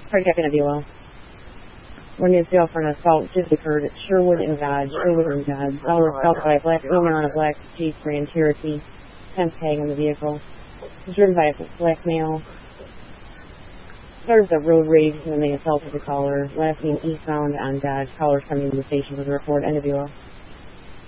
Cardiac Nebula. When his bail for an assault just occurred at Sherwood and Dodge. All was felt by a black woman on a black Jeep Grand Cherokee. 10th tag on the vehicle. It was driven by a black male. Started with a road rage when they assaulted the caller. Last seen eastbound on Dodge. Callers coming to the station with a report. Nebula.